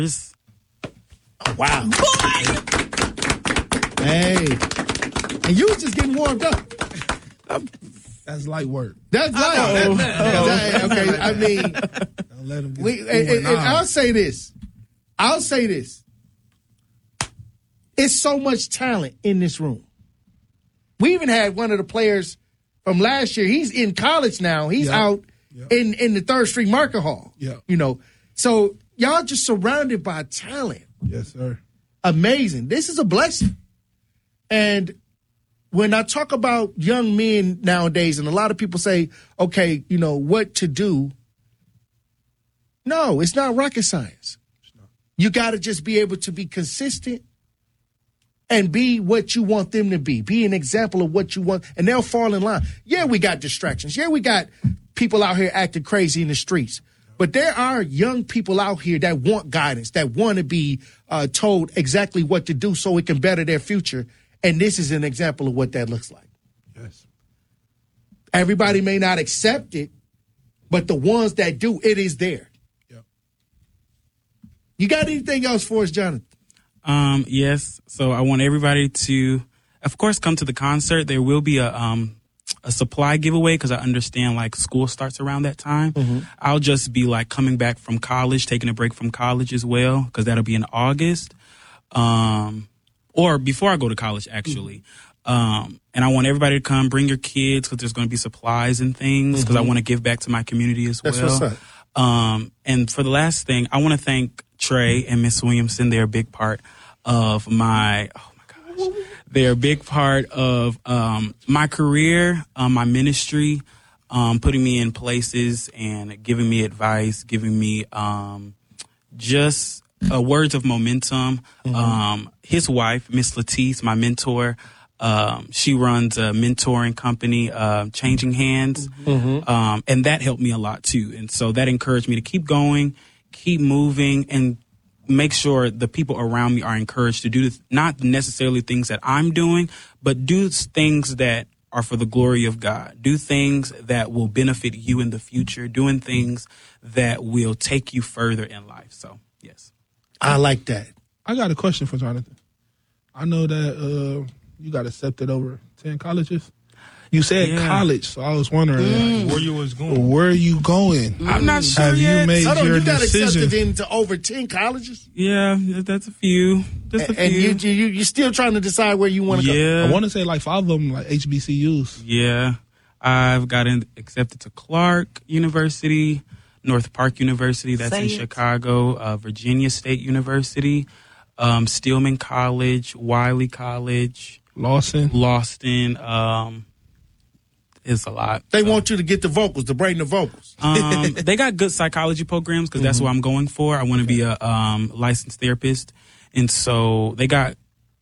Wow. Boy! Hey. And you was just getting warmed up. That's light work. That's light. Okay, I mean, Don't let him get and I'll say this. It's so much talent in this room. We even had one of the players from last year. He's in college now. He's out in the Third Street Market Hall. Yeah. You know, so y'all just surrounded by talent. Yes, sir. Amazing. This is a blessing. And when I talk about young men nowadays, and a lot of people say, okay, you know, what to do. No, it's not rocket science. You got to just be able to be consistent and be what you want them to be. Be an example of what you want, and they'll fall in line. Yeah, we got distractions. Yeah, we got people out here acting crazy in the streets. But there are young people out here that want guidance, that want to be told exactly what to do so it can better their future. And this is an example of what that looks like. Yes. Everybody may not accept it, but the ones that do, it is there. Yep. You got anything else for us, Jonathan? Yes. So I want everybody to, of course, come to the concert. There will be a supply giveaway because I understand like school starts around that time. Mm-hmm. I'll just be like coming back from college, taking a break from college as well because that'll be in August. Or before I go to college, actually. And I want everybody to come, bring your kids because there's going to be supplies and things because I want to give back to my community as well. That's what's up. And for the last thing, I want to thank Trey and Miss Williamson. They're a big part of they're a big part of my career, my ministry, putting me in places and giving me advice, giving me just words of momentum. His wife, Miss Latisse, my mentor, she runs a mentoring company, Changing Hands, and that helped me a lot too. And so that encouraged me to keep going, keep moving, and make sure the people around me are encouraged to do not necessarily things that I'm doing, but do things that are for the glory of God. Do things that will benefit you in the future, doing things that will take you further in life. So, yes. I like that. I got a question for Jonathan. I know that you got accepted over 10 colleges. You said college, so I was wondering where you was going. Where are you going? I'm not sure Have yet. you made your You got decision? accepted into over 10 colleges? Yeah, that's a few. Just a And few. you're still trying to decide where you want to go? Yeah. I want to say like 5 of them like HBCUs. Yeah. I've gotten accepted to Clark University, North Park University, that's in Chicago, Virginia State University, Stillman College, Wiley College, Lawson. It's a lot. They want you to get the vocals, to bring the vocals. They got good psychology programs because that's what I'm going for. I want to be a licensed therapist. And so they got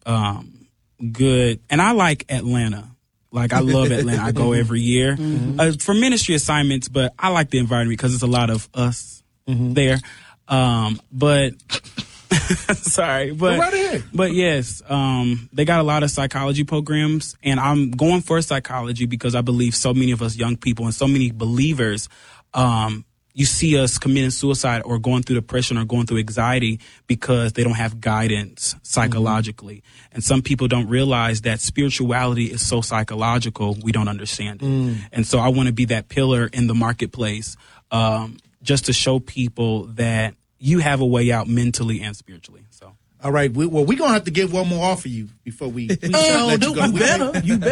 good. And I like Atlanta. Like, I love Atlanta. I go every year for ministry assignments, but I like the environment because there's a lot of us there. But sorry, but Go right ahead. But yes, they got a lot of psychology programs, and I'm going for psychology because I believe so many of us young people and so many believers, you see us committing suicide or going through depression or going through anxiety because they don't have guidance psychologically. And some people don't realize that spirituality is so psychological, we don't understand it. And so I want to be that pillar in the marketplace, just to show people that you have a way out mentally and spiritually. So, all right. We're going to have to get one more off of you before we let you go. You better.